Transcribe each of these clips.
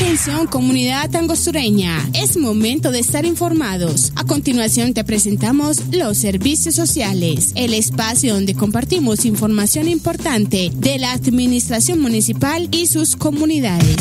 Atención, comunidad angostureña, es momento de estar informados. A continuación te presentamos los servicios sociales, el espacio donde compartimos información importante de la administración municipal y sus comunidades.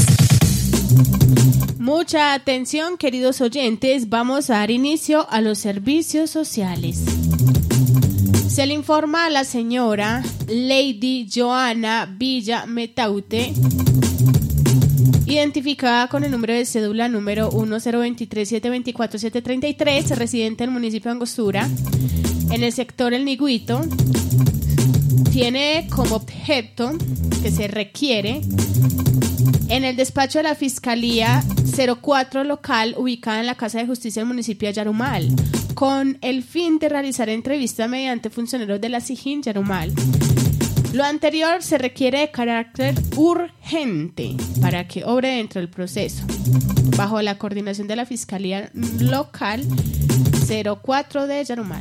Mucha atención, queridos oyentes, vamos a dar inicio a los servicios sociales. Se le informa a la señora Lady Joana Villa Metaute, identificada con el número de cédula número 1023724733, residente del municipio de Angostura, en el sector El Niguito. Tiene como objeto que se requiere en el despacho de la Fiscalía 04 local, ubicada en la Casa de Justicia del municipio de Yarumal, con el fin de realizar entrevistas mediante funcionarios de la SIJIN Yarumal. Lo anterior se requiere de carácter urgente para que obre dentro del proceso, bajo la coordinación de la Fiscalía Local 04 de Yarumal.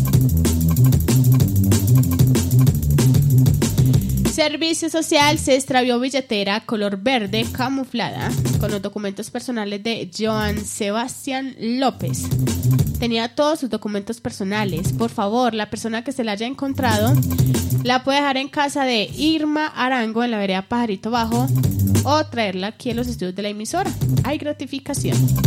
Servicio social: se extravió billetera color verde camuflada con los documentos personales de Joan Sebastián López. Tenía todos sus documentos personales. Por favor, la persona que se la haya encontrado la puede dejar en casa de Irma Arango en la vereda Pajarito Bajo o traerla aquí en los estudios de la emisora. Hay gratificación.